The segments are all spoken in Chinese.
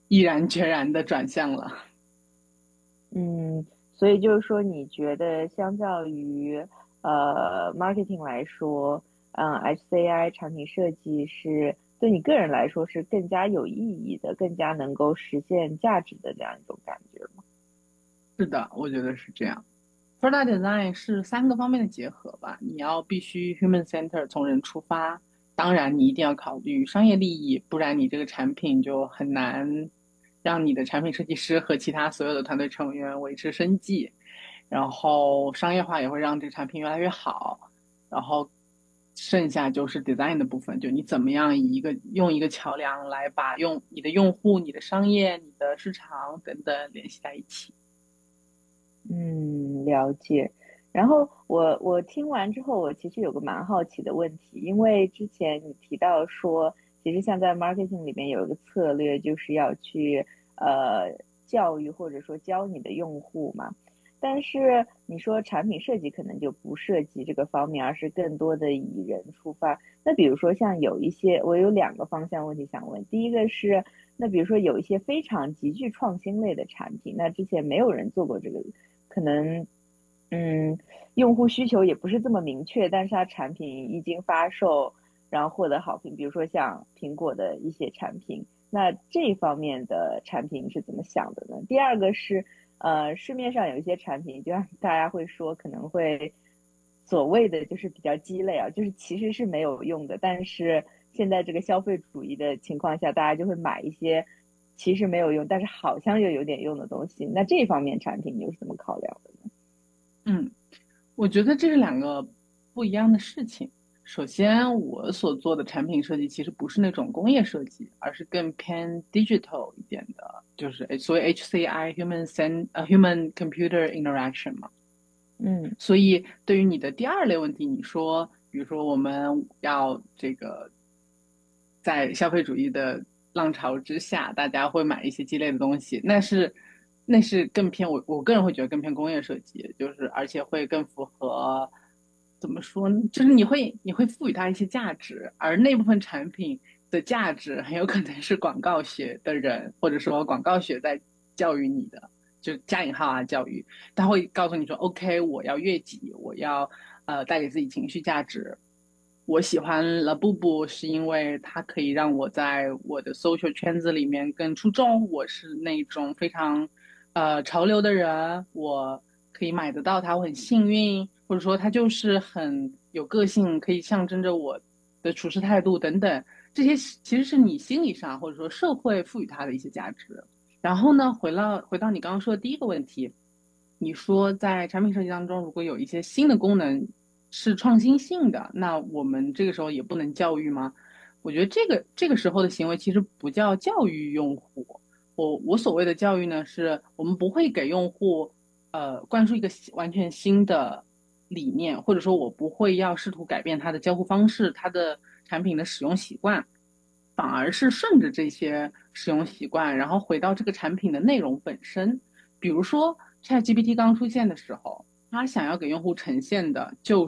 毅然决然的转向了。 嗯，所以就是说，你觉得相较于marketing 来说，HCI 产品设计是对你个人来说是更加有意义的，更加能够实现价值的这样一种感觉吗？ 是的，我觉得是这样。Product design 是三个方面的结合吧，你要必须 human center 从人出发，当然你一定要考虑商业利益，不然你这个产品就很难让你的产品设计师和其他所有的团队成员维持生计。然后商业化也会让这个产品越来越好，然后剩下就是 design 的部分，就你怎么样用一个桥梁来把你的用户、你的商业、你的市场等等联系在一起。 嗯，了解。然后我听完之后，我其实有个蛮好奇的问题，因为之前你提到说，其实像在 marketing 里面有一个策略，就是要去教育或者说教你的用户嘛。但是你说产品设计可能就不涉及这个方面，而是更多的以人出发。那比如说像有一些，我有两个方向问题想问。第一个是，那比如说有一些非常极具创新类的产品，那之前没有人做过这个，可能嗯，用户需求也不是这么明确，但是它产品一经发售，然后获得好评，比如说像苹果的一些产品，那这一方面的产品是怎么想的呢？第二个是，市面上有一些产品，就像大家会说可能会所谓的就是比较鸡肋啊，就是其实是没有用的，但是现在这个消费主义的情况下，大家就会买一些其实没有用，但是好像又有点用的东西。那这一方面产品你又是怎么考量的呢？ 嗯。我觉得这是两个不一样的事情。首先，我所做的产品设计其实不是那种工业设计，而是更偏 digital 一点的，就是所谓 HCI human computer interaction 嘛。 嗯所以对于你的第二类问题，你说，比如说我们要这个在消费主义的浪潮之下，大家会买一些鸡肋的东西，那是更偏我个人会觉得更偏工业设计，就是而且会更符合怎么说呢？就是你会赋予它一些价值，而那部分产品的价值很有可能是广告学的人，或者说广告学在教育你的，就加引号啊教育。他会告诉你说，OK，我要悦己，我要带给自己情绪价值。我喜欢了布布，是因为它可以让我在我的 social 圈子里面更出众。我是那种非常潮流的人，我可以买得到它，我很幸运，或者说它就是很有个性，可以象征着我的处事态度等等。这些其实是你心理上或者说社会赋予它的一些价值。然后呢，回到你刚刚说的第一个问题，你说在产品设计当中，如果有一些新的功能是创新性的，那我们这个时候也不能教育吗？我觉得这个时候的行为其实不叫教育用户。我所谓的教育呢，是我们不会给用户灌输一个完全新的理念，或者说我不会要试图改变他的交互方式，他的产品的使用习惯。反而是顺着这些使用习惯，然后回到这个产品的内容本身。比如说，ChatGPT 刚出现的时候，它想要给用户呈现的就是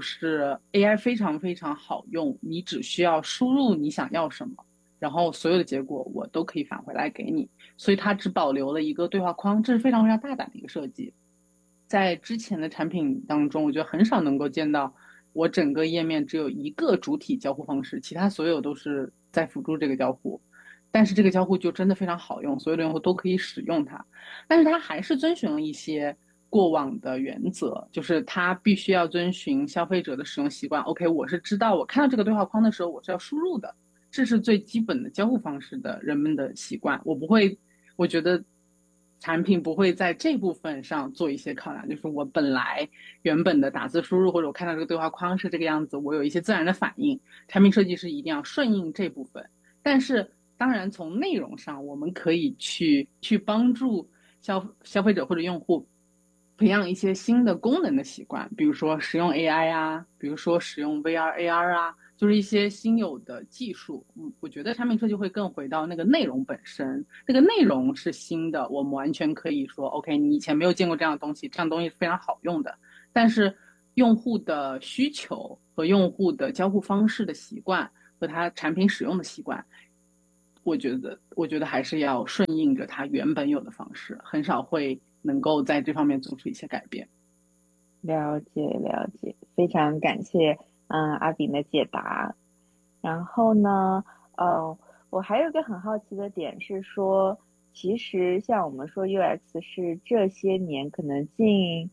AI 非常非常好用，你只需要输入你想要什么，然后所有的结果我都可以返回来给你。所以它只保留了一个对话框，这是非常非常大胆的一个设计。在之前的产品当中，我觉得很少能够见到我整个页面只有一个主体交互方式，其他所有都是在辅助这个交互。但是这个交互就真的非常好用，所有的用户都可以使用它。但是它还是遵循了一些过往的原则，就是它必须要遵循消费者的使用习惯。OK，我是知道我看到这个对话框的时候我是要输入的，这是最基本的交互方式的人们的习惯。我不会，我觉得产品不会在这部分上做一些考量，就是我本来原本的打字输入或者我看到这个对话框是这个样子，我有一些自然的反应。产品设计师一定要顺应这部分，但是当然从内容上，我们可以去帮助消费者或者用户培养一些新的功能的习惯，比如说使用 AI 啊，比如说使用 VR、AR 啊，就是一些新有的技术。我觉得产品设计会更回到那个内容本身，那个内容是新的，我们完全可以说，OK，你以前没有见过这样的东西，这样东西是非常好用的。但是用户的需求和用户的交互方式的习惯和他产品使用的习惯， 我觉得还是要顺应着它原本有的方式，很少会能够在这方面做出一些改变。 了解了解，非常感谢阿炳的解答。然后呢，我还有一个很好奇的点是说，其实像我们说 UX 是这些年可能近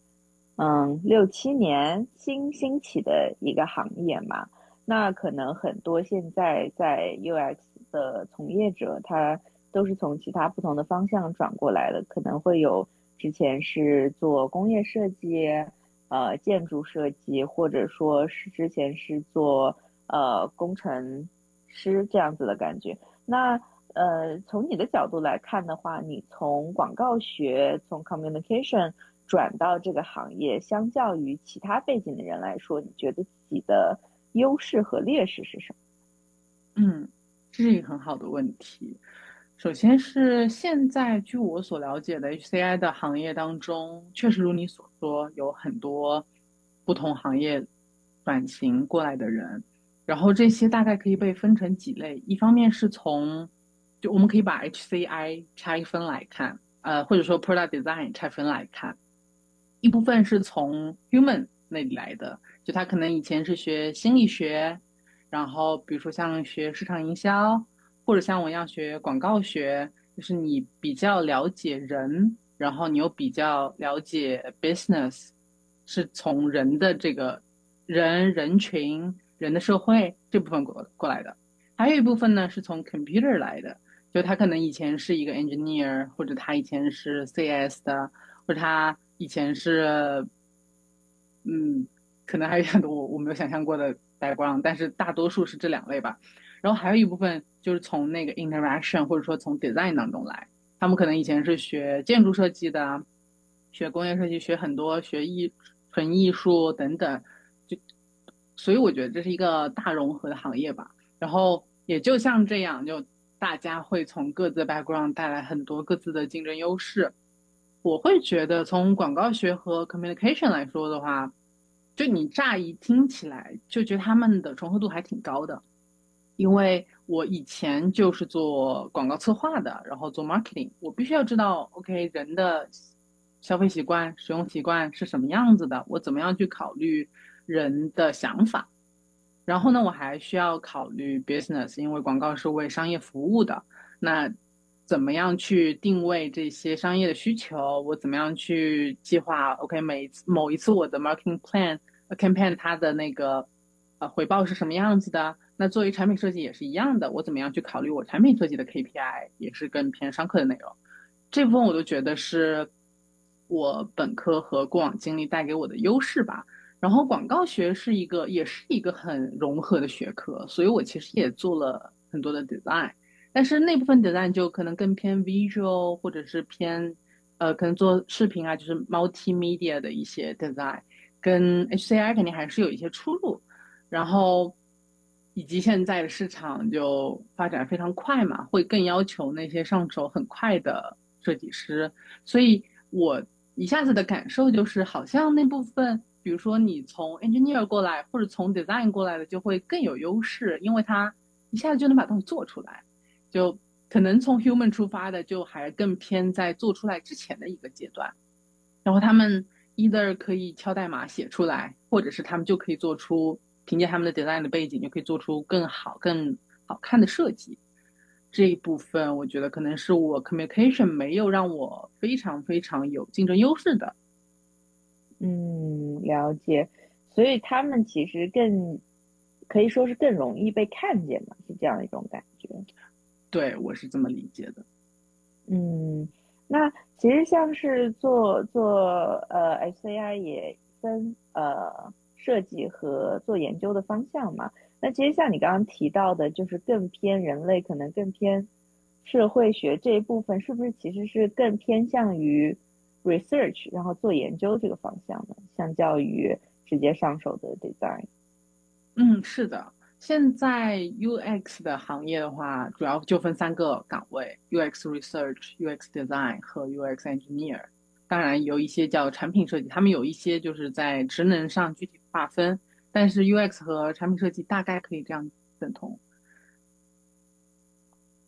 6、7年新兴起的一个行业嘛，那可能很多现在在 UX 的从业者，他都是从其他不同的方向转过来的，可能会有之前是做工业设计。建筑设计，或者说是之前是做工程师这样子的感觉。那从你的角度来看的话，你从广告学从 communication 转到这个行业，相较于其他背景的人来说，你觉得自己的优势和劣势是什么？ 嗯，这是一个很好的问题。首先是现在，据我所了解的 HCI 的行业当中，确实如你所说，有很多不同行业转型过来的人。然后这些大概可以被分成几类，一方面是从，就我们可以把 HCI 拆分来看，或者说 Product Design 拆分来看，一部分是从 Human 那里来的，就他可能以前是学心理学，然后比如说像学市场营销，或者像我一样学广告学，就是你比较了解人，然后你又比较了解 business，是从人的这个人群、人的社会这部分过来的。还有一部分呢是从 computer 来的，就他可能以前是一个 engineer，或者他以前是 CS 的，或者他以前是嗯，可能还有很多我没有想象过的 background，但是大多数是这两类吧。然后还有一部分就是从那个 interaction 或者说从 design 当中来，他们可能以前是学建筑设计的，学工业设计，学很多学纯艺术等等，就所以我觉得这是一个大融合的行业吧。然后也就像这样，就大家会从各自的 background 带来很多各自的竞争优势。我会觉得从广告学和 communication 来说的话，就你乍一听起来就觉得他们的重合度还挺高的，因为我以前就是做广告策划的，然后做 marketing，我必须要知道，OK，人的消费习惯、使用习惯是什么样子的，我怎么样去考虑人的想法。然后呢，我还需要考虑 business，因为广告是为商业服务的。那怎么样去定位这些商业的需求？我怎么样去计划？OK，某一次我的 marketing plan campaign 它的那个回报是什么样子的？那作为产品设计也是一样的，我怎么样去考虑我产品设计的 KPI，也是更偏商科的内容。这部分我都觉得是我本科和过往经历带给我的优势吧。然后广告学也是一个很融合的学科，所以我其实也做了很多的 design，但是那部分 design 就可能更偏 visual，或者是偏可能做视频啊，就是 multimedia 的一些 design，跟 HCI 肯定还是有一些出入。然后以及现在的市场就发展非常快嘛，会更要求那些上手很快的设计师，所以我一下子的感受就是，好像那部分，比如说你从 engineer 过来或者从 design 过来的，就会更有优势，因为他一下子就能把东西做出来。就可能从 human 出发的，就还更偏在做出来之前的一个阶段。然后他们 either 可以敲代码写出来，或者是他们就可以做出凭借他们的 design 的背景，就可以做出更好、更好看的设计。这一部分我觉得可能是我 communication 没有让我非常非常有竞争优势的。 嗯，了解。所以他们其实更可以说是更容易被看见嘛，是这样一种感觉。 对，我是这么理解的。 嗯，那其实像是做HCI 也分设计和做研究的方向嘛。那其实像你刚刚提到的，就是更偏人类，可能更偏社会学这一部分，是不是其实是更偏向于 research，然后做研究这个方向呢？相较于直接上手的 design。 嗯，是的，现在 UX 的行业的话，主要就分3个岗位：UX Research、UX Design 和 UX Engineer。当然，有一些叫产品设计，他们有一些就是在职能上具体划分，但是 UX 和产品设计大概可以这样等同。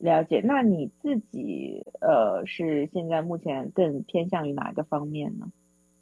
了解。那你自己是现在目前更偏向于哪个方面呢？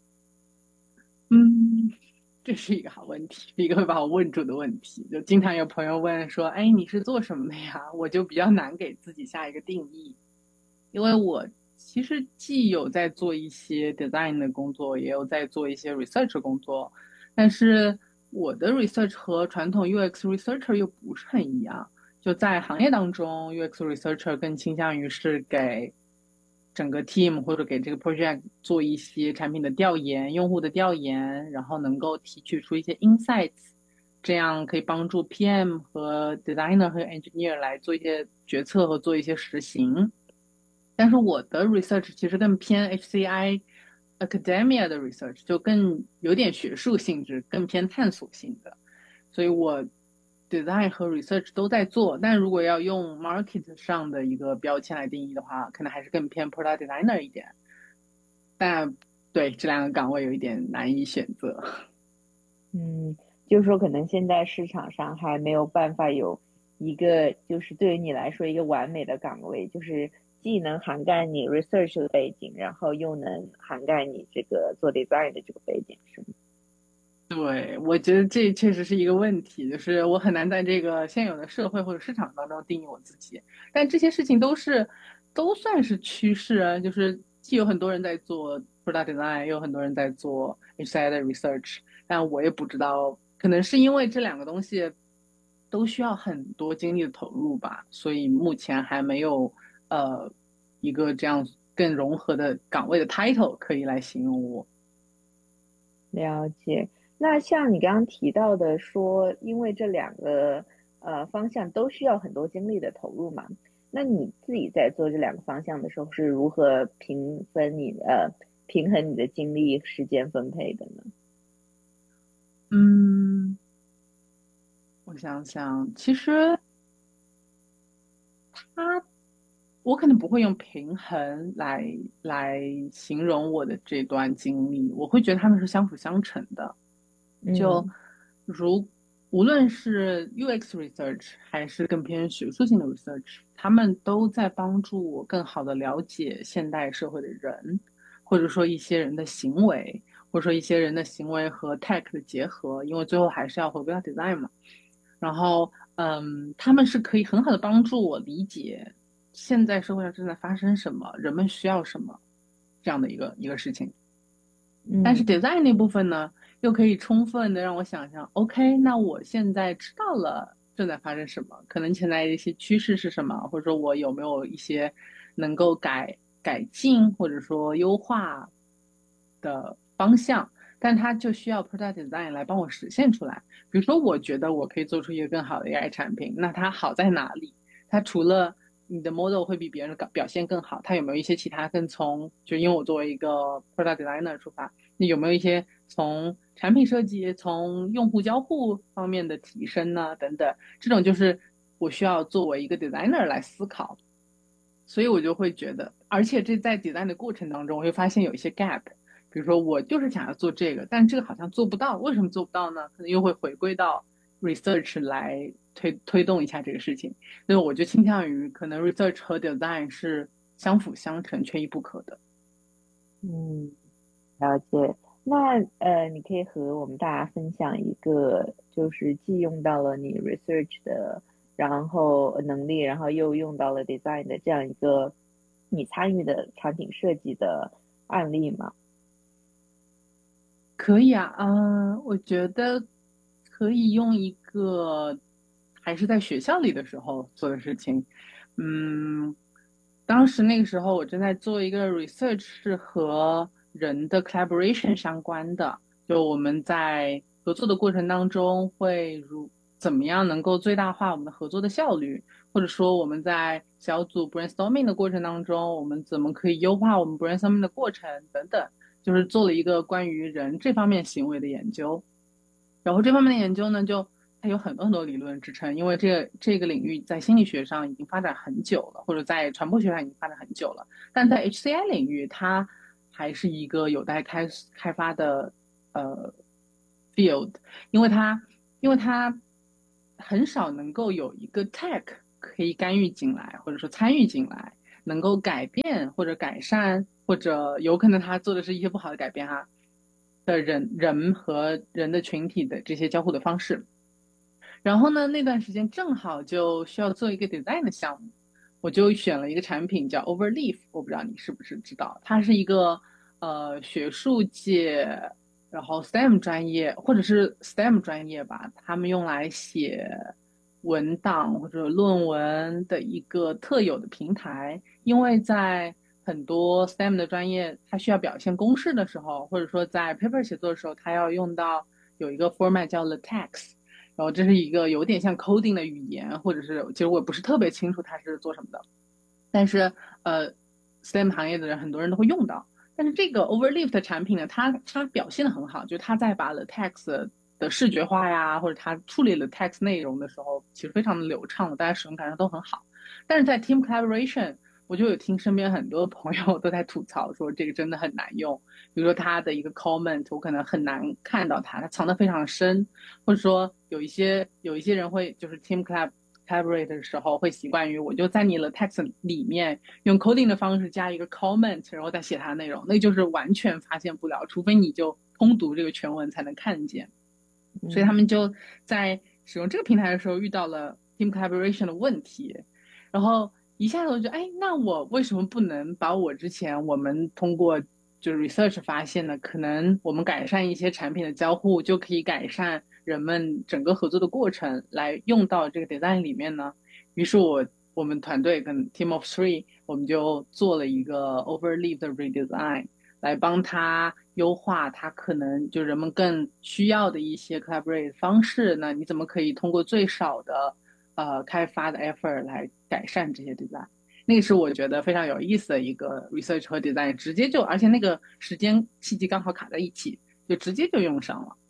嗯，这是一个好问题，一个会把我问住的问题。就经常有朋友问说：“哎，你是做什么的呀？”我就比较难给自己下一个定义，因为我其实既有在做一些 design 的工作，也有在做一些 research 工作，但是我的 research 和传统 UX researcher 又不是很一样。就在行业当中，UX researcher 更倾向于是给整个 team 或者给这个 project 做一些产品的调研、用户的调研，然后能够提取出一些 insights，这样可以帮助 PM 和 designer 和 engineer 来做一些决策和做一些实行。但是我的 research 其实更偏 HCI academia 的 research，就更有点学术性质，更偏探索性的。所以我 design 和 research 都在做，但如果要用 market 上的一个标签来定义的话，可能还是更偏 product designer 一点。但对这两个岗位有一点难以选择。 嗯，就是说可能现在市场上还没有办法有一个，就是对于你来说一个完美的岗位，就是既能涵盖你 research 的背景，然后又能涵盖你这个做 design 的这个背景，是吗？ 对，我觉得这确实是一个问题，就是我很难在这个现有的社会或者市场当中定义我自己。但这些事情都算是趋势啊，就是既有很多人在做 product design，也有很多人在做 HI 的 research，但我也不知道，可能是因为这两个东西都需要很多精力的投入吧，所以目前还没有呃一个这样更融合的岗位的 title 可以来形容我。 了解。那像你刚刚提到的说，因为这两个方向都需要很多精力的投入嘛，那你自己在做这两个方向的时候是如何平衡你的精力时间分配的呢？ 嗯，我想想，其实他，我可能不会用平衡来形容我的这段经历，我会觉得他们是相辅相成的。就嗯如无论是 UX research 还是更偏学术性的 research，他们都在帮助我更好的了解现代社会的人，或者说一些人的行为，或者说一些人的行为和 tech 的结合，因为最后还是要回归到 design 嘛。然后，他们是可以很好的帮助我理解现在社会上正在发生什么，人们需要什么这样的一个事情。但是嗯 design 那部分呢，又可以充分的让我想象，OK，那我现在知道了正在发生什么，可能潜在的一些趋势是什么，或者说我有没有一些能够改进或者说优化的方向，但它就需要 product design 来帮我实现出来。比如说，我觉得我可以做出一个更好的 AI 产品，那它好在哪里？它除了你的 model 会比别人表现更好，它有没有一些其他更从，就因为我作为一个 product designer 出发，你有没有一些从产品设计、从用户交互方面的提升呢？等等，这种就是我需要作为一个 designer 来思考，所以我就会觉得，而且这在 design 的过程当中，我会发现有一些 gap，比如说我就是想要做这个，但这个好像做不到，为什么做不到呢？可能又会回归到 research 来推动一下这个事情，所以我就倾向于可能 research 和 design 是相辅相成、缺一不可的。 嗯，了解。那你可以和我们大家分享一个，就是既用到了你 research 的，然后能力，然后又用到了 design 的这样一个你参与的产品设计的案例吗？ 可以啊，我觉得可以用一个还是在学校里的时候做的事情。嗯，当时那个时候我正在做一个 research，是和人的 collaboration 相关的。就我们在合作的过程当中，怎么样能够最大化我们的合作的效率，或者说我们在小组 brainstorming 的过程当中，我们怎么可以优化我们 brainstorming 的过程等等。就是做了一个关于人这方面行为的研究。然后这方面的研究呢，就它有很多很多理论支撑，因为这个领域在心理学上已经发展很久了，或者在传播学上已经发展很久了，但在 HCI 领域，它还是一个有待开发的呃 field，因为它因为它很少能够有一个 tag。 可以干预进来，或者说参与进来，能够改变或者改善，或者有可能他做的是一些不好的改变的人和人的群体的这些交互的方式。然后呢，那段时间正好就需要做一个 design 的项目，我就选了一个产品叫 Overleaf， 我不知道你是不是知道，它是一个学术界，然后 STEM 专业或者是 STEM 专业吧，他们用来写文档或者论文的一个特有的平台。因为在很多 STEM 的专业，它需要表现公式的时候，或者说在 paper 写作的时候，它要用到有一个 format 叫 LaTeX。然后这是一个有点像 coding 的语言，或者是其实我也不是特别清楚它是做什么的，但是STEM 行业的人很多人都会用到。但是这个 Overleaf 的产品呢，它表现的很好，就是它在把 LaTeX 的视觉化呀，或者它处理LaTeX 内容的时候，其实非常的流畅，大家使用感受都很好。但是在 Team Collaboration，我就有听身边很多朋友都在吐槽说这个真的很难用，比如说它的一个 comment 我可能很难看到它藏得非常深，或者说有一些人会就是 team collaborate 的时候会习惯于我就在你的 text 里面用 coding 的方式加一个 comment， 然后再写它的内容，那就是完全发现不了，除非你就通读这个全文才能看见。所以他们就在使用这个平台的时候遇到了 team collaboration 的问题，然后一下子我就那我为什么不能把我之前我们通过就是 research 发现的，可能我们改善一些产品的交互就可以改善人们整个合作的过程，来用到这个 design 里面呢？于是我们团队跟 team of three， 我们就做了一个 Overleaf 的 redesign， 来帮他优化他可能就人们更需要的一些 collaborate 方式呢？你怎么可以通过最少的开发的 effort 来改善这些 design？那个是我觉得非常有意思的一个 research 和 design， 直接就而且那个时间契机刚好卡在一起，就直接就用上了。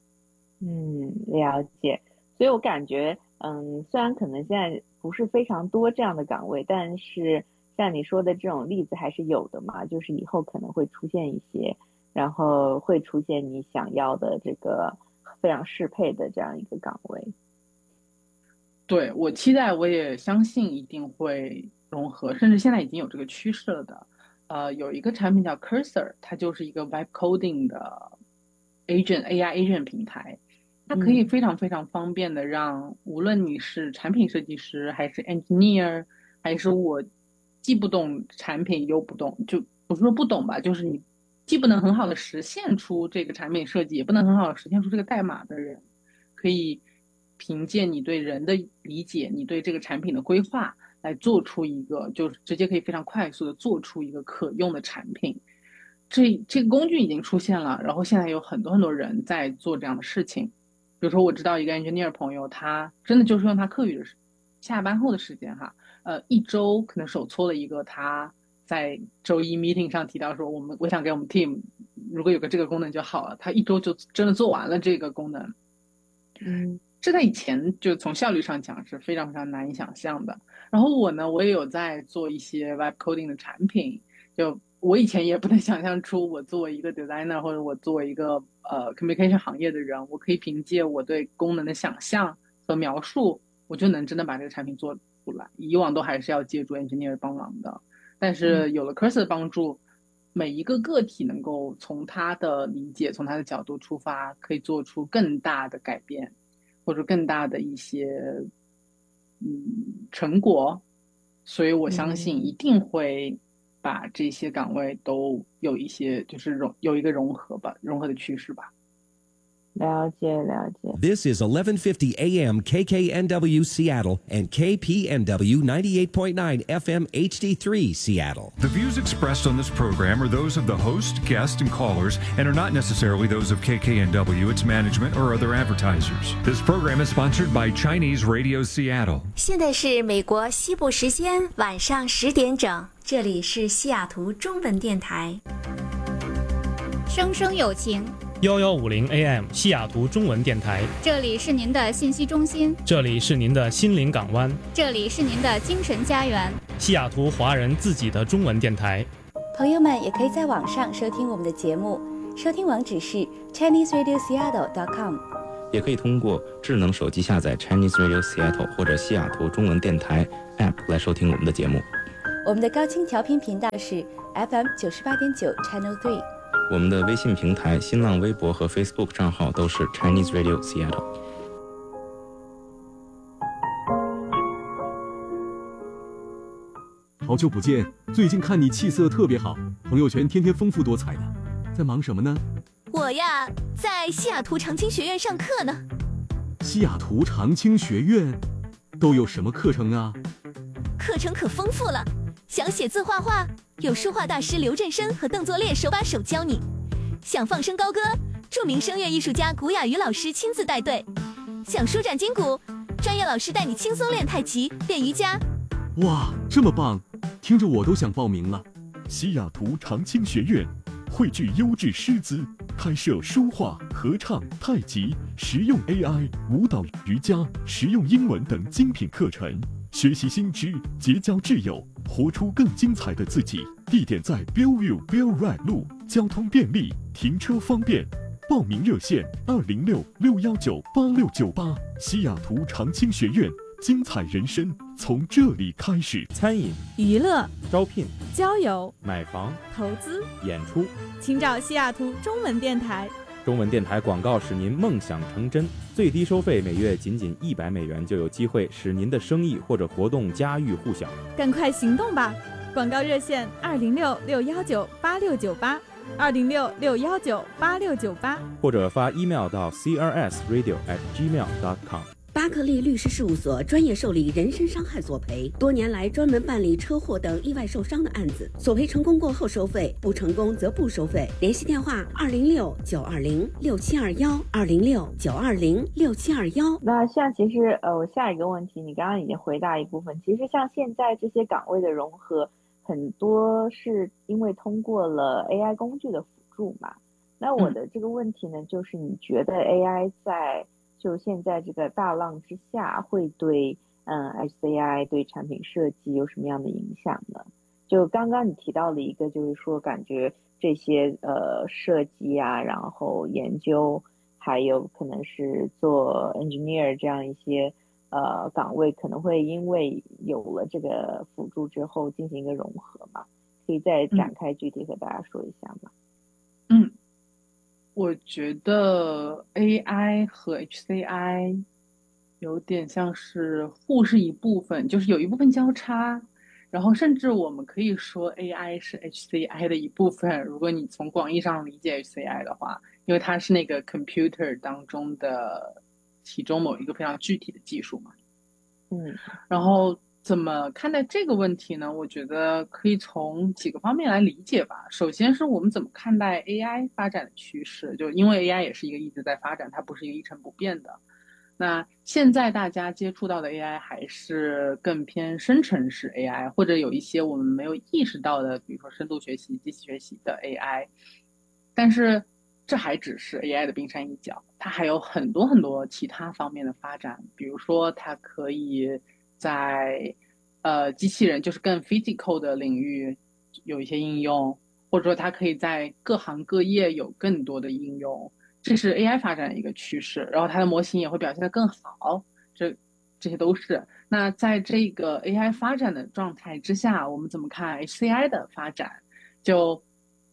了解。所以我感觉，虽然可能现在不是非常多这样的岗位，但是像你说的这种例子还是有的嘛，就是以后可能会出现一些，然后会出现你想要的这个非常适配的这样一个岗位。 对，我期待，我也相信一定会融合，甚至现在已经有这个趋势了的。有一个产品叫 Cursor， 它就是一个 Vibe Coding 的 AI agent 平台，它可以非常非常方便的让无论你是产品设计师还是 engineer， 还是我既不懂产品又不懂，就不是说不懂吧，就是你既不能很好的实现出这个产品设计，也不能很好的实现出这个代码的人，可以凭借你对人的理解，你对这个产品的规划，来做出一个，就是直接可以非常快速的做出一个可用的产品。这个工具已经出现了，然后现在有很多很多人在做这样的事情。比如说，我知道一个 engineer 朋友，他真的就是用他课余的下班后的时间一周可能手搓了一个他在周一 meeting 上提到说，我想给我们 team 如果有个这个功能就好了，他一周就真的做完了这个功能。这在以前就从效率上讲是非常非常难以想象的。然后我呢，我也有在做一些 web coding 的产品，就我以前也不能想象出我作为一个 designer 或者我作为一个communication 行业的人，我可以凭借我对功能的想象和描述，我就能真的把这个产品做出来。以往都还是要借助 engineer 帮忙的，但是有了 Cursor 的帮助，每一个个体能够从他的理解，从他的角度出发，可以做出更大的改变，或者更大的一些成果。所以我相信一定会把这些岗位都有一些就是有一个融合的趋势吧。 了解了解。 This is 1150 AM KKNW Seattle and KPNW 98.9 FM HD3 Seattle. The views expressed on this program are those of the host, guest, and callers and are not necessarily those of KKNW, its management, or other advertisers. This program is sponsored by Chinese Radio Seattle. 现在是美国西部时间晚上10点整，这里是西雅图中文电台。 声声有情 1150 AM 西雅图中文电台， 这里是您的信息中心， 这里是您的心灵港湾， 这里是您的精神家园， 西雅图华人自己的中文电台。 朋友们也可以在网上收听我们的节目，收听网址是 ChineseRadioSeattle.com， 也可以通过智能手机下载 Chinese Radio Seattle 或者西雅图中文电台 App 来收听我们的节目。 我们的高清调频频道是 FM 98.9 Channel 3。 我们的微信平台、新浪微博和 Facebook 账号都是 Chinese Radio Seattle。 好久不见，最近看你气色特别好，朋友圈天天丰富多彩的，在忙什么呢？ 我呀，在西雅图长青学院上课呢。 西雅图长青学院都有什么课程啊？ 课程可丰富了，想写字画画，有书画大师刘振生和邓作烈手把手教你；想放声高歌，著名声乐艺术家古雅瑜老师亲自带队；想舒展筋骨，专业老师带你轻松练太极、练瑜伽。 哇，这么棒，听着我都想报名了。 西雅图长青学院汇聚优质师资，开设书画、合唱、太极、实用 AI、舞蹈、瑜伽、实用英文等精品课程，学习新知，结交挚友，活出更精彩的自己。地点在 Bellevue Bell Ride 路，交通便利，停车方便。报名热线206-619-8698。西雅图长青学院，精彩人生从这里开始。 餐饮、 娱乐、 招聘、 交友、 买房、 投资、 演出， 请找西雅图中文电台。 中文电台广告使您梦想成真，最低收费每月仅$100，就有机会使您的生意或者活动家喻户晓。 赶快行动吧！广告热线206-619-8698，206-619-8698， 或者发 email 到 crsradio@gmail.com。 巴克利律师事务所专业受理人身伤害索赔，多年来专门办理车祸等意外受伤的案子，索赔成功过后收费，不成功则不收费。联系电话206-920-6721，206-920-6721。 那像其实我下一个问题，你刚刚已经回答一部分。其实像现在这些岗位的融合，很多是因为通过了 AI 工具的辅助嘛。那我的这个问题呢，就是你觉得 AI 在就现在这个大浪之下，会对HCI 对产品设计有什么样的影响呢？就刚刚你提到了一个，就是说感觉这些设计啊，然后研究，还有可能是做 engineer 这样一些岗位，可能会因为有了这个辅助之后进行一个融合嘛？可以再展开具体和大家说一下吗？ 我觉得 AI 和 HCI 有点像是互是一部分，就是有一部分交叉，然后甚至我们可以说 AI 是 HCI 的一部分，如果你从广义上理解 HCI 的话，因为它是那个 computer 当中的其中某一个非常具体的技术嘛。然后怎么看待这个问题呢？我觉得可以从几个方面来理解吧。首先是我们怎么看待 AI 发展的趋势，就因为 AI 也是一个一直在发展，它不是一个一成不变的。那现在大家接触到的 AI 还是更偏生成式 AI， 或者有一些我们没有意识到的，比如说深度学习、机器学习的 AI。但是这还只是 AI 的冰山一角，它还有很多很多其他方面的发展，比如说它可以在机器人就是更 physical 的领域有一些应用，或者说它可以在各行各业有更多的应用，这是 AI 发展的一个趋势。然后它的模型也会表现得更好，这些都是。那在这个 AI 发展的状态之下，我们怎么看 HCI 的发展？就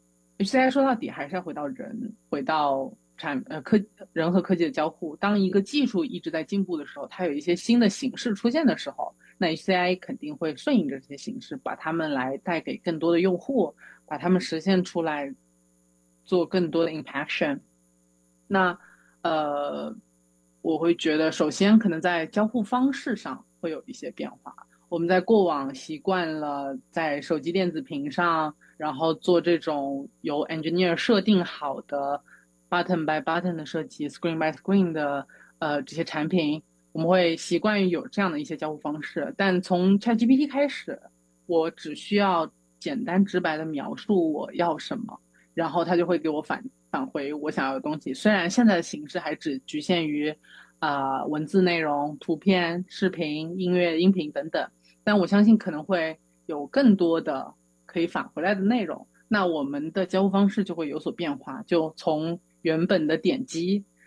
HCI 说到底还是要回到人，回到人和科技的交互。当一个技术一直在进步的时候，它有一些新的形式出现的时候，那 HCI 肯定会顺应着这些形式，把它们来带给更多的用户，把它们实现出来，做更多的 impaction。那我会觉得首先可能在交互方式上会有一些变化。我们在过往习惯了在手机电子屏上，然后做这种由 engineer 设定好的 button by button 的设计， screen by screen 的这些产品，我们会习惯于有这样的一些交互方式。但从 ChatGPT 开始，我只需要简单直白的描述我要什么，然后它就会给我返回我想要的东西。虽然现在的形式还只局限于文字内容、图片、视频、音乐、音频等等，但我相信可能会有更多的可以返回来的内容。那我们的交互方式就会有所变化，就从原本的点击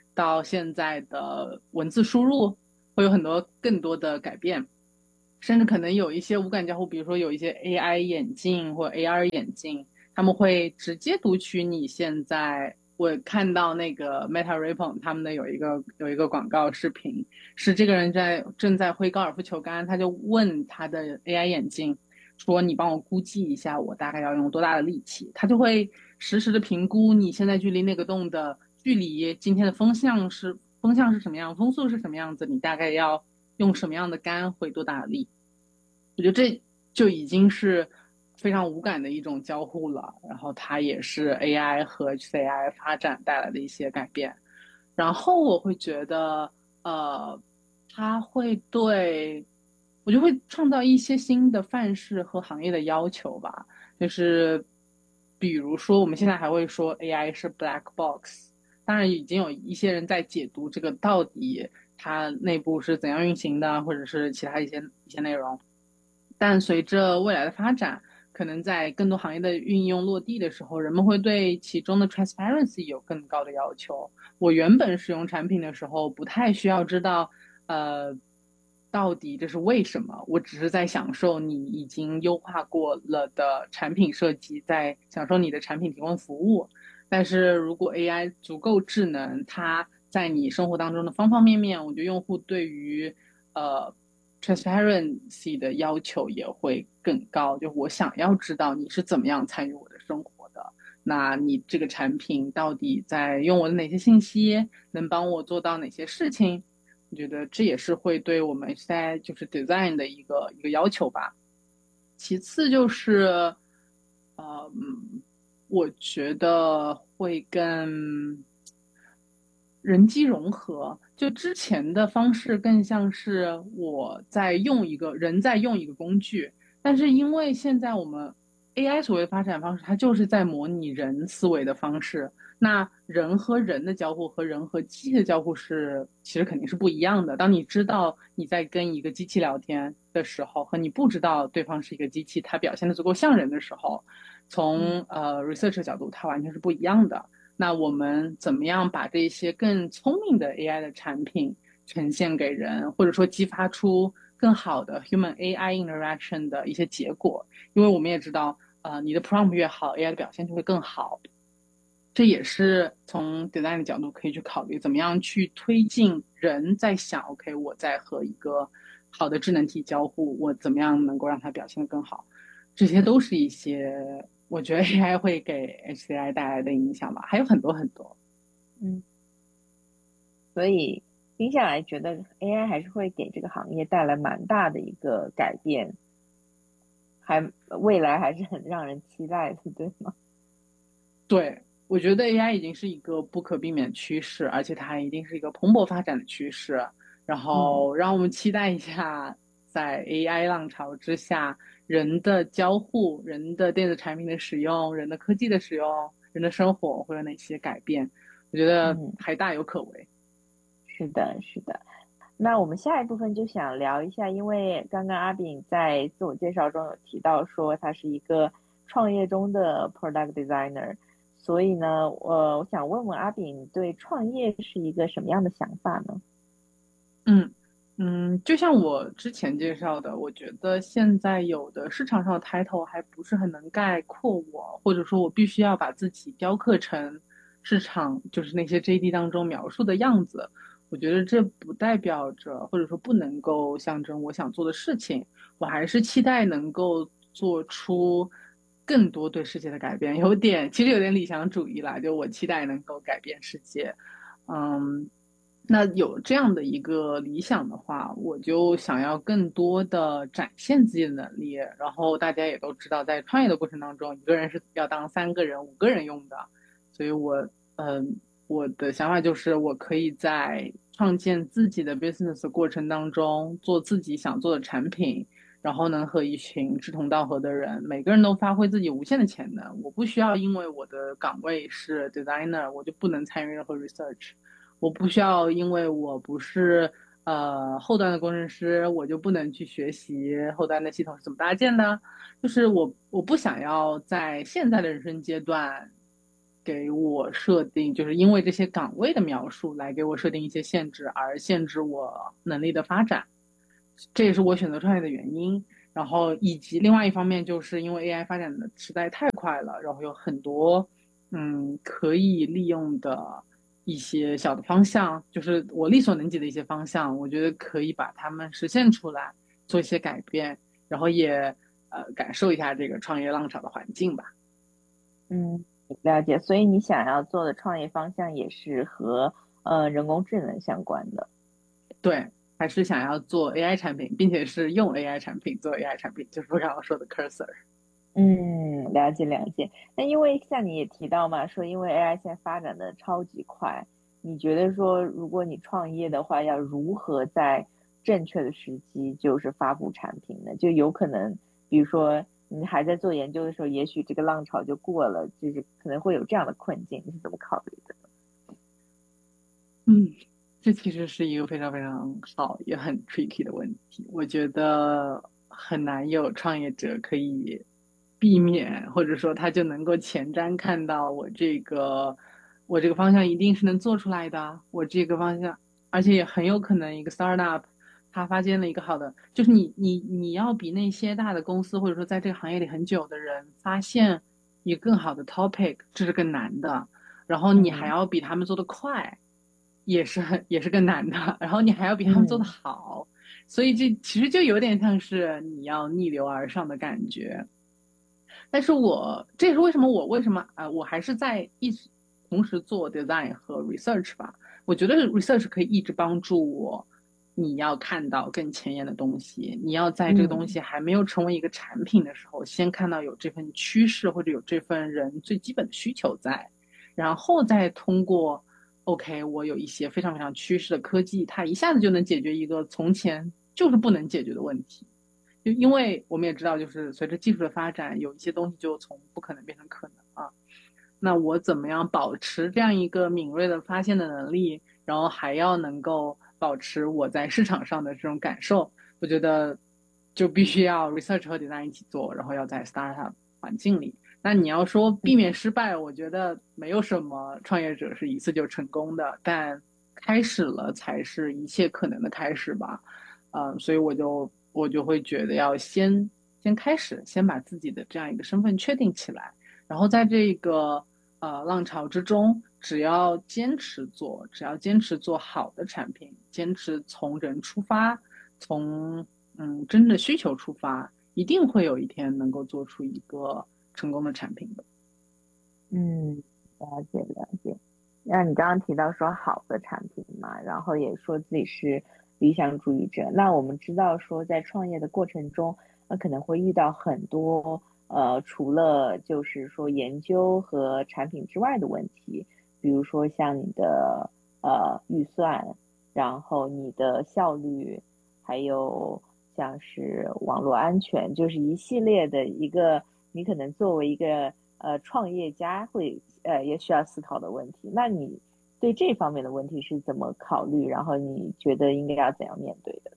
到现在的文字输入，会有很多更多的改变，甚至可能有一些无感交互，比如说有一些 AI 眼镜或 AR 眼镜，他们会直接读取你现在。我看到那个 Meta Ripon 他们的有一个广告视频，是这个人正在挥高尔夫球杆，他就问他的 AI 眼镜说：“你帮我估计一下，我大概要用多大的力气？”他就会实时的评估你现在距离那个洞的距离，今天的风向是什么样，风速是什么样子，你大概要用什么样的杆挥多大的力。我觉得这就已经是非常无感的一种交互了，然后它也是 AI 和 HCI 发展带来的一些改变。然后我会觉得，它会我就会创造一些新的范式和行业的要求吧。就是比如说，我们现在还会说 AI 是 black box， 当然已经有一些人在解读这个到底它内部是怎样运行的，或者是其他一些内容。但随着未来的发展，可能在更多行业的运用落地的时候，人们会对其中的 transparency 有更高的要求。我原本使用产品的时候，不太需要知道，到底这是为什么，我只是在享受你已经优化过了的产品设计，在享受你的产品提供服务。但是如果 AI 足够智能，它在你生活当中的方方面面，我觉得用户对于transparency 的要求也会更高，就我想要知道你是怎么样参与我的生活的，那你这个产品到底在用我的哪些信息，能帮我做到哪些事情。我觉得这也是会对我们现在就是 design 的一个要求吧。其次就是我觉得会跟人机融合，就之前的方式更像是人在用一个工具，但是因为现在我们 AI 所谓的发展方式，它就是在模拟人思维的方式。那人和人的交互和人和机器的交互其实肯定是不一样的。当你知道你在跟一个机器聊天的时候，和你不知道对方是一个机器，它表现的足够像人的时候，从research 的角度，它完全是不一样的。那我们怎么样把这些更聪明的 AI 的产品呈现给人，或者说激发出更好的 human AI interaction 的一些结果？因为我们也知道，你的 prompt 越好 ，AI 的表现就会更好。这也是从 design 的角度可以去考虑，怎么样去推进人在想 ，OK， 我在和一个好的智能体交互，我怎么样能够让它表现得更好？这些都是一些我觉得 AI 会给 HCI 带来的影响吧，还有很多很多。 所以听下来觉得 AI 还是会给这个行业带来蛮大的一个改变，未来还是很让人期待的，对吗？ 对，我觉得 AI 已经是一个不可避免的趋势，而且它一定是一个蓬勃发展的趋势。然后让我们期待一下，在 AI 浪潮之下，人的交互、人的电子产品的使用、人的科技的使用、人的生活会有哪些改变？我觉得还大有可为。 是的，是的。那我们下一部分就想聊一下，因为刚刚阿炳在自我介绍中有提到说他是一个创业中的 product designer， 所以呢，我想问问阿炳对创业是一个什么样的想法呢？ 就像我之前介绍的，我觉得现在有的市场上的 title 还不是很能概括我，或者说我必须要把自己雕刻成市场就是那些 JD 当中描述的样子。我觉得这不代表着，或者说不能够象征我想做的事情。我还是期待能够做出更多对世界的改变，其实有点理想主义啦，就我期待能够改变世界。那有这样的一个理想的话，我就想要更多的展现自己的能力。然后大家也都知道，在创业的过程当中，一个人是要当3个人、5个人用的。所以我的想法就是，我可以在创建自己的 business 的过程当中，做自己想做的产品，然后能和一群志同道合的人，每个人都发挥自己无限的潜能。我不需要因为我的岗位是 designer， 我就不能参与任何 research。我不需要因为我不是后端的工程师，我就不能去学习后端的系统是怎么搭建的。就是我不想要在现在的人生阶段给我设定，就是因为这些岗位的描述来给我设定一些限制，而限制我能力的发展，这也是我选择创业的原因。然后以及另外一方面，就是因为 AI 发展的实在太快了，然后有很多可以利用的一些小的方向，就是我力所能及的一些方向，我觉得可以把它们实现出来，做一些改变，然后也感受一下这个创业浪潮的环境吧。 了解。所以你想要做的创业方向也是和人工智能相关的。 对，还是想要做 AI 产品，并且是用 AI 产品做 AI 产品，就是我刚刚说的 Cursor。 了解了解。那因为像你也提到嘛，说因为 AI 现在发展的超级快，你觉得说如果你创业的话，要如何在正确的时机就是发布产品呢？就有可能，比如说你还在做研究的时候，也许这个浪潮就过了，就是可能会有这样的困境，你是怎么考虑的？ 这其实是一个非常非常好也很 tricky 的问题。我觉得很难有创业者可以避免，或者说他就能够前瞻看到我这个方向一定是能做出来的，我这个方向，而且也很有可能一个 startup 他发现了一个好的，就是你要比那些大的公司或者说在这个行业里很久的人发现一个更好的 topic， 这是更难的。然后你还要比他们做得快，也是更难的。然后你还要比他们做得好，所以这其实就有点像是你要逆流而上的感觉。但是这也是为什么我还是在同时做 design 和 research 吧。我觉得 research 可以一直帮助我，你要看到更前沿的东西，你要在这个东西还没有成为一个产品的时候，先看到有这份趋势或者有这份人最基本的需求在，然后再通过 OK 我有一些非常非常趋势的科技，它一下子就能解决一个从前就是不能解决的问题。就因为我们也知道，就是随着技术的发展，有一些东西就从不可能变成可能啊。那我怎么样保持这样一个敏锐的发现的能力，然后还要能够保持我在市场上的这种感受？我觉得就必须要 research 和 design 一起做，然后要在 startup 环境里。那你要说避免失败，我觉得没有什么创业者是一次就成功的，但开始了才是一切可能的开始吧。所以我就会觉得要先开始，先把自己的这样一个身份确定起来，然后在这个浪潮之中，只要坚持做好的产品，坚持从人出发，从真正的需求出发，一定会有一天能够做出一个成功的产品的。 了解了解。那你刚刚提到说好的产品嘛，然后也说自己是理想主义者。那我们知道说在创业的过程中，可能会遇到很多除了就是说研究和产品之外的问题，比如说像你的预算，然后你的效率，还有像是网络安全，就是一系列的一个你可能作为一个创业家会也需要思考的问题。那你对这方面的问题是怎么考虑？然后你觉得应该要怎样面对的？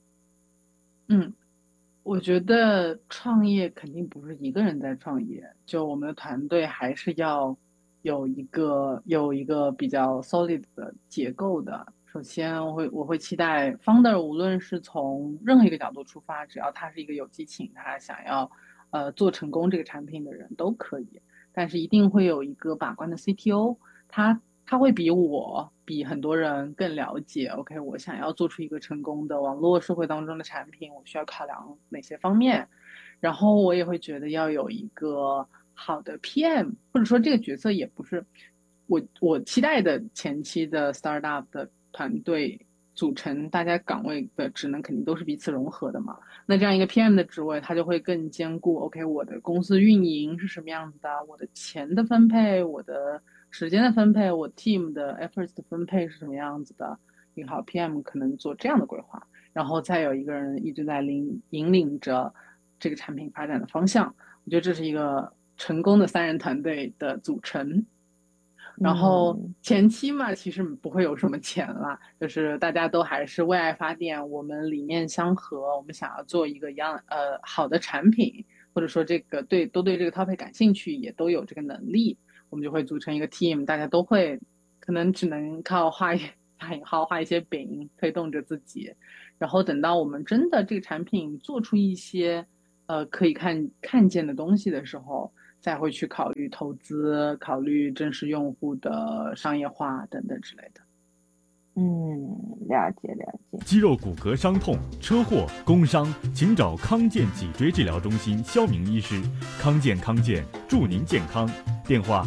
我觉得创业肯定不是一个人在创业，就我们的团队还是要有一个比较 solid 的结构的。首先我会期待 founder 无论是从任何一个角度出发，只要他是一个有激情，他想要做成功这个产品的人都可以，但是一定会有一个把关的 CTO， 他会比很多人更了解 OK 我想要做出一个成功的网络社会当中的产品，我需要考量哪些方面。然后我也会觉得要有一个好的 PM， 或者说这个角色也不是我期待的前期的 startup 的团队组成，大家岗位的职能肯定都是彼此融合的嘛。那这样一个 PM 的职位，它就会更兼顾 OK 我的公司运营是什么样子的，我的钱的分配，我的时间的分配，我 team 的 efforts 的分配是什么样子的。一个好 PM 可能做这样的规划，然后再有一个人一直在引领着这个产品发展的方向。我觉得这是一个成功的3人团队的组成。然后前期嘛，其实不会有什么钱啦，就是大家都还是为爱发电，我们理念相合，我们想要做一个好的产品，或者说这个都对这个 topic 感兴趣，也都有这个能力。 我们就会组成一个 team， 大家都会可能只能靠画一些饼推动着自己，然后等到我们真的这个产品做出一些可以看见的东西的时候，再会去考虑投资，考虑真实用户的商业化等等之类的。 了解。 肌肉骨骼伤痛、车祸、工伤，请找康健脊椎治疗中心肖明医师。康健，祝您健康。电话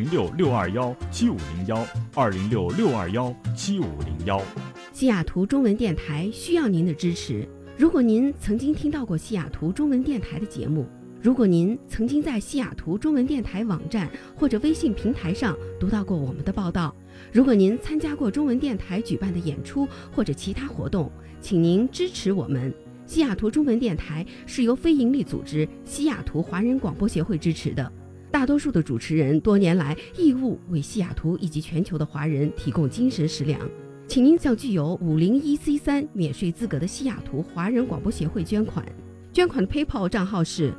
206-621-7501，206-621-7501。 西雅图中文电台需要您的支持。如果您曾经听到过西雅图中文电台的节目，如果您曾经在西雅图中文电台网站或者微信平台上读到过我们的报道，如果您参加过中文电台举办的演出或者其他活动，请您支持我们。西雅图中文电台是由非营利组织西雅图华人广播协会支持的，大多数的主持人多年来义务为西雅图以及全球的华人提供精神食粮。请您向具有501C3免税资格的西雅图华人广播协会捐款。捐款的 PayPal 账号是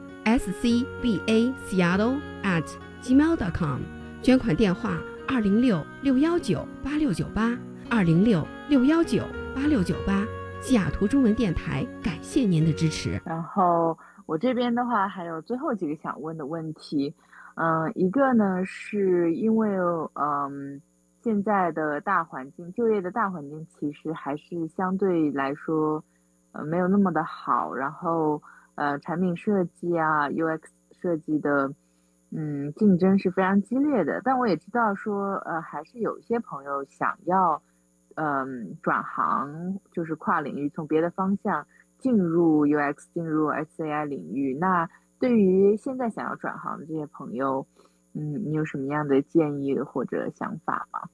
scbaseattle@gmail.com， 捐款电话206-619-8698 206-619-8698。西雅图中文电台感谢您的支持。 然后我这边的话还有最后几个想问的问题，一个呢是因为现在的大环境，就业的大环境其实还是相对来说没有那么的好，然后产品设计啊 UX 设计的竞争是非常激烈的，但我也知道说还是有一些朋友想要转行，就是跨领域从别的方向进入 UX 进入 XAI 领域。那对于现在想要转行的这些朋友，你有什么样的建议或者想法吗？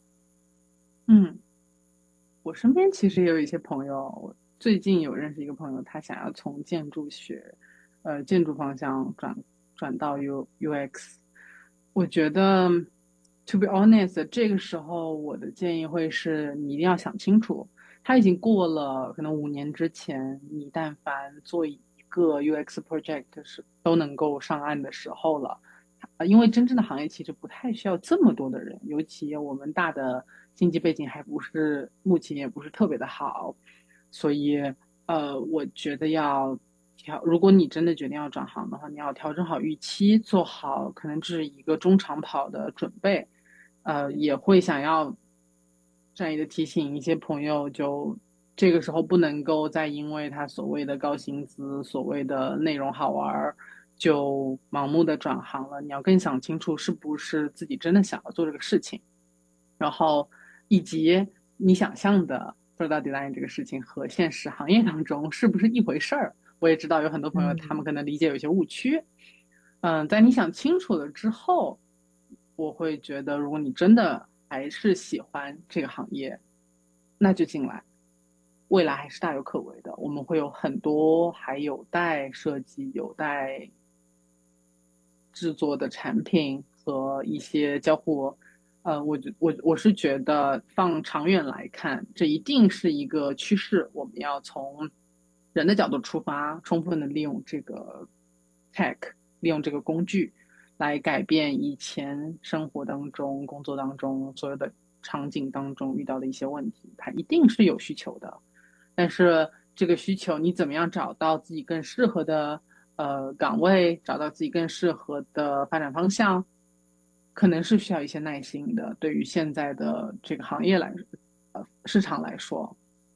我身边其实也有一些朋友，最近有认识一个朋友，他想要从建筑方向转到 UX。我觉得 to be honest， 这个时候我的建议会是你一定要想清楚，他已经过了可能5年之前你但凡做一个 UX project 是都能够上岸的时候了。因为真正的行业其实不太需要这么多的人，尤其我们大的经济背景还不是目前也不是特别的好，所以我觉得如果你真的决定要转行的话，你要调整好预期，做好可能是一个中长跑的准备。也会想要善意的提醒一些朋友，就这个时候不能够再因为他所谓的高薪资、所谓的内容好玩就盲目的转行了。你要更想清楚是不是自己真的想要做这个事情，然后以及你想象的 product design 这个事情和现实行业当中是不是一回事儿。我也知道有很多朋友他们可能理解有些误区。在你想清楚了之后，我会觉得如果你真的还是喜欢这个行业，那就进来，未来还是大有可为的。我们会有很多还有待设计、有待制作的产品和一些交互。我是觉得放长远来看，这一定是一个趋势。我们要从人的角度出发，充分的利用这个 tech， 利用这个工具来改变以前生活当中、工作当中所有的场景当中遇到的一些问题，它一定是有需求的。但是这个需求你怎么样找到自己更适合的岗位，找到自己更适合的发展方向，可能是需要一些耐心的。对于现在的这个行业市场来说，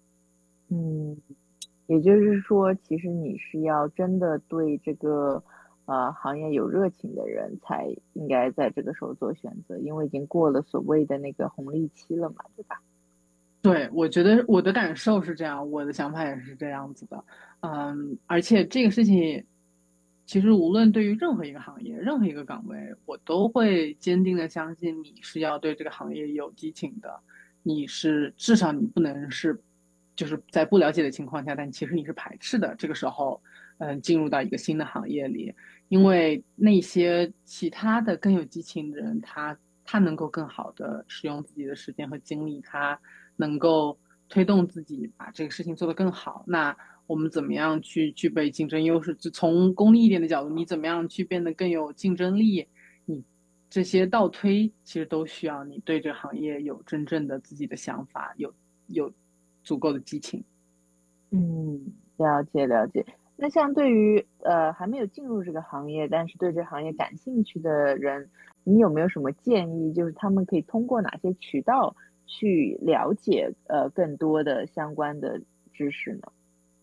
也就是说，其实你是要真的对这个行业有热情的人才应该在这个时候做选择，因为已经过了所谓的那个红利期了嘛，对吧？ 对，我觉得我的感受是这样，我的想法也是这样子的。而且这个事情其实无论对于任何一个行业、任何一个岗位，我都会坚定的相信你是要对这个行业有激情的。至少你不能是就是在不了解的情况下，但其实你是排斥的。这个时候进入到一个新的行业里，因为那些其他的更有激情的人，他能够更好的使用自己的时间和精力，他能够推动自己把这个事情做得更好。那我们怎么样去具备竞争优势？就从功利一点的角度，你怎么样去变得更有竞争力？你这些倒推其实都需要你对这个行业有真正的自己的想法，有足够的激情。 了解了解。那像对于还没有进入这个行业，但是对这个行业感兴趣的人，你有没有什么建议？就是他们可以通过哪些渠道去了解更多的相关的知识呢？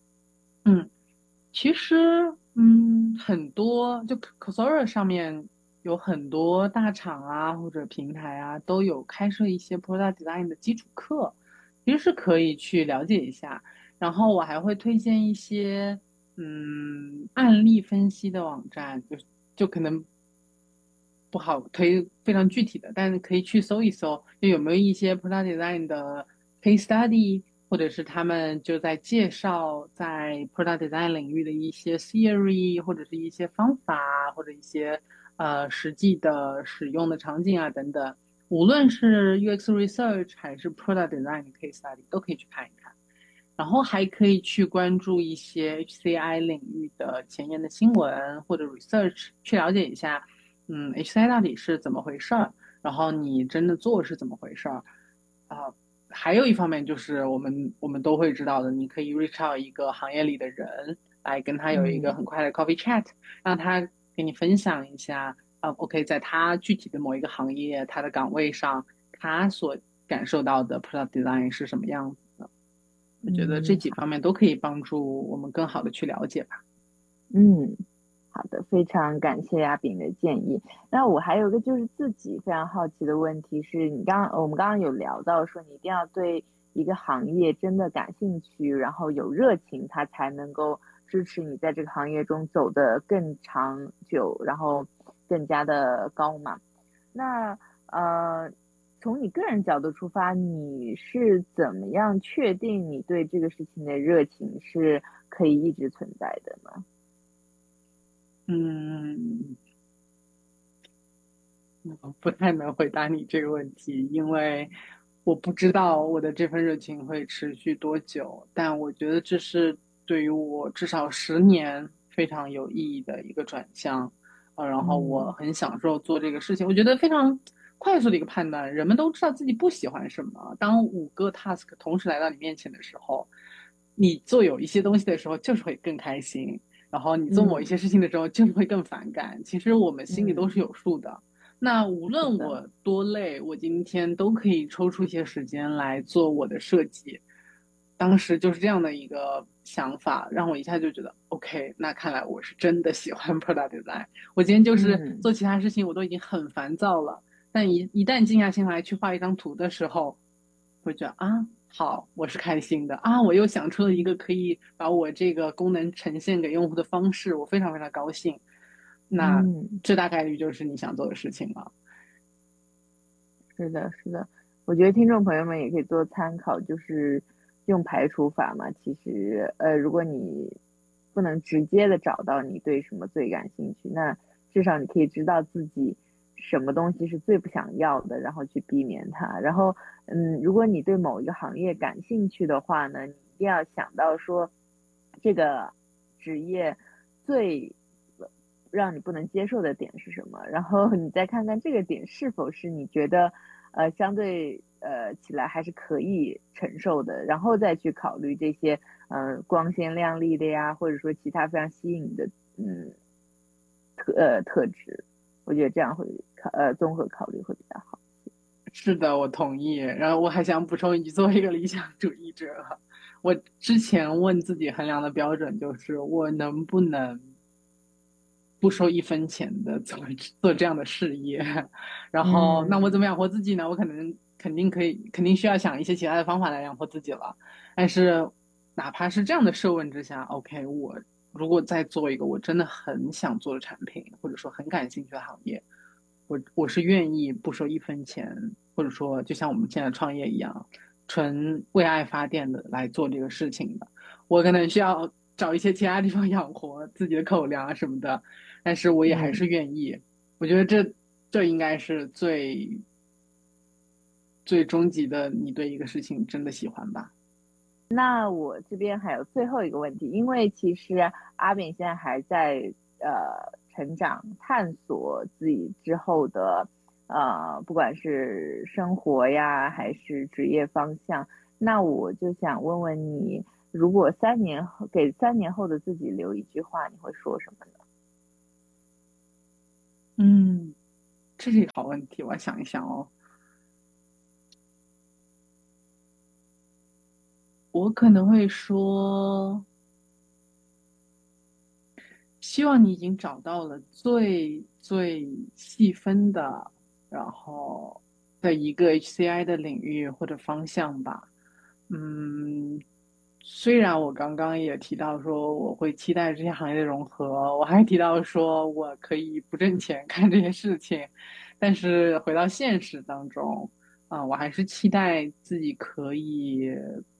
其实很多就 Coursera 上面有很多大厂啊或者平台啊都有开设一些 Product Design 的基础课，其实是可以去了解一下。然后我还会推荐一些案例分析的网站，就可能不好推非常具体的，但是可以去搜一搜，就有没有一些 Product Design 的 case study，或者是他们就在介绍在 Product Design 领域的一些 theory， 或者是一些方法，或者一些实际的使用的场景啊等等。无论是 UX Research 还是 Product Design case study 都可以去看一看。然后还可以去关注一些 HCI 领域的前沿的新闻或者 research， 去了解一下HCI 到底是怎么回事儿，然后你真的做是怎么回事儿还有一方面就是我们都会知道的，你可以 reach out 一个行业里的人，来跟他有一个很快的 coffee chat，让他给你分享一下OK， 在他具体的某一个行业他的岗位上，他所感受到的 product design 是什么样子的。我觉得这几方面都可以帮助我们更好的去了解吧。 好的，非常感谢阿炳的建议。那我还有一个就是自己非常好奇的问题是，我们刚刚有聊到说，你一定要对一个行业真的感兴趣，然后有热情，它才能够支持你在这个行业中走得更长久，然后更加的高嘛。那从你个人角度出发，你是怎么样确定你对这个事情的热情是可以一直存在的呢？ 我不太能回答你这个问题，因为我不知道我的这份热情会持续多久，但我觉得这是对于我至少10年非常有意义的一个转向，然后我很享受做这个事情。我觉得非常快速的一个判断，人们都知道自己不喜欢什么，当5个 task 同时来到你面前的时候，你做有一些东西的时候就是会更开心，然后你做某一些事情的时候就是会更反感，其实我们心里都是有数的。那无论我多累，我今天都可以抽出一些时间来做我的设计。当时就是这样的一个想法，让我一下就觉得 OK， 那看来我是真的喜欢 product design。我今天就是做其他事情我都已经很烦躁了，但一旦静下心来去画一张图的时候，会觉得好，我是开心的我又想出了一个可以把我这个功能呈现给用户的方式，我非常非常高兴。那这大概率就是你想做的事情了。 是的，是的，我觉得听众朋友们也可以做参考，就是用排除法嘛。其实如果你不能直接的找到你对什么最感兴趣，那至少你可以知道自己什么东西是最不想要的，然后去避免它。然后如果你对某一个行业感兴趣的话呢，你一定要想到说这个职业最让你不能接受的点是什么，然后你再看看这个点是否是你觉得相对起来还是可以承受的，然后再去考虑这些光鲜亮丽的呀，或者说其他非常吸引的特质。我觉得这样会综合考虑会比较好。 是的，我同意。然后我还想补充一句，作为一个理想主义者，我之前问自己衡量的标准就是我能不能不收1分钱的做这样的事业，然后那我怎么养活自己呢？我肯定需要想一些其他的方法来养活自己了。但是哪怕是这样的设问之下 OK， 我如果再做一个我真的很想做的产品，或者说很感兴趣的行业，我是愿意不收1分钱，或者说就像我们现在创业一样，纯为爱发电的来做这个事情的。我可能需要找一些其他地方养活自己的口粮啊什么的，但是我也还是愿意。我觉得这应该是最终极的，你对一个事情真的喜欢吧。 那我这边还有最后一个问题，因为其实阿炳现在还在成长，探索自己之后的不管是生活呀还是职业方向。那我就想问问你，如果给3年后的自己留一句话，你会说什么呢？ 这是一个好问题，我想一想哦。我可能会说，希望你已经找到了最最细分的，然后的一个 HCI 的领域或者方向吧。虽然我刚刚也提到说我会期待这些行业的融合，我还提到说我可以不挣钱干这些事情，但是回到现实当中，我还是期待自己可以，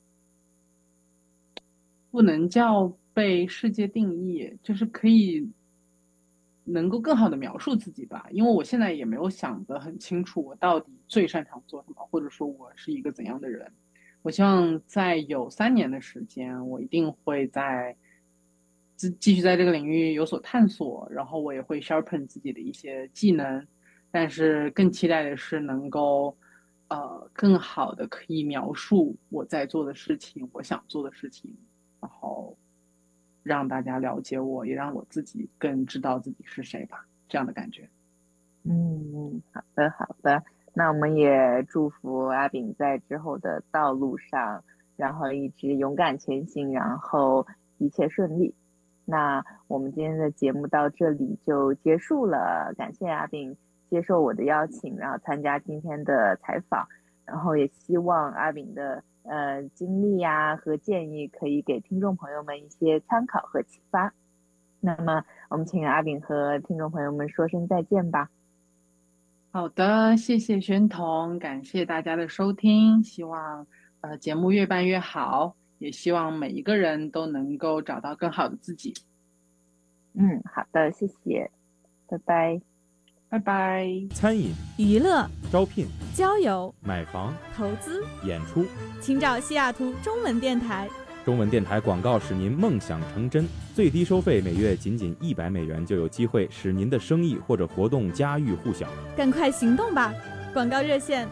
不能叫被世界定义，就是可以能够更好的描述自己吧。因为我现在也没有想得很清楚我到底最擅长做什么，或者说我是一个怎样的人。我希望在有3年的时间，我一定会继续在这个领域有所探索，然后我也会 sharpen 自己的一些技能，但是更期待的是能够更好的可以描述我在做的事情，我想做的事情，然后让大家了解我，也让我自己更知道自己是谁吧，这样的感觉。 好的好的，那我们也祝福阿炳在之后的道路上，然后一直勇敢前行，然后一切顺利。那我们今天的节目到这里就结束了，感谢阿炳接受我的邀请，然后参加今天的采访，然后也希望阿炳的经历啊和建议可以给听众朋友们一些参考和启发。那么我们请阿炳和听众朋友们说声再见吧。 好的，谢谢宣彤，感谢大家的收听，希望节目越办越好，也希望每一个人都能够找到更好的自己。 好的，谢谢，拜拜。 拜拜。 餐饮、 娱乐、 招聘、 交友、 买房、 投资、 演出， 请找西雅图中文电台。 中文电台广告使您梦想成真，最低收费每月仅100美元就有机会使您的生意或者活动家喻户晓。 赶快行动吧！广告热线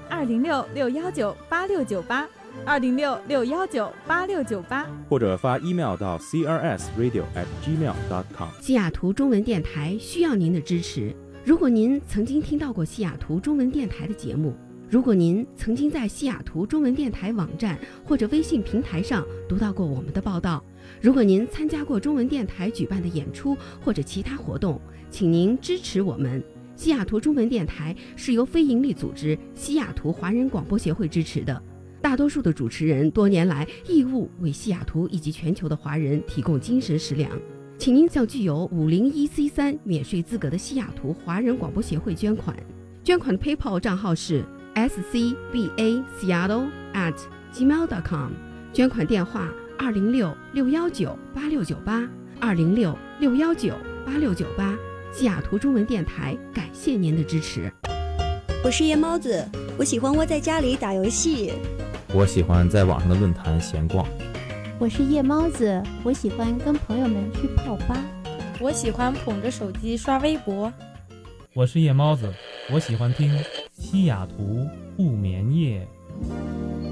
206-619-8698，206-619-8698， 或者发 email 到 crsradio@gmail.com。 西雅图中文电台需要您的支持。如果您曾经听到过西雅图中文电台的节目，如果您曾经在西雅图中文电台网站或者微信平台上读到过我们的报道，如果您参加过中文电台举办的演出或者其他活动，请您支持我们。西雅图中文电台是由非营利组织西雅图华人广播协会支持的，大多数的主持人多年来义务为西雅图以及全球的华人提供精神食粮。请您向具有501C3免税资格的西雅图华人广播协会捐款，捐款的 PayPal 账号是scbaseattle@gmail.com， 捐款电话206-619-8698， 206-619-8698。西雅图中文电台感谢您的支持。 我是夜猫子，我喜欢窝在家里打游戏。 我喜欢在网上的论坛闲逛。 我是夜猫子，我喜欢跟朋友们去泡吧。 我喜欢捧着手机刷微博。 我是夜猫子，我喜欢听西雅图不眠夜。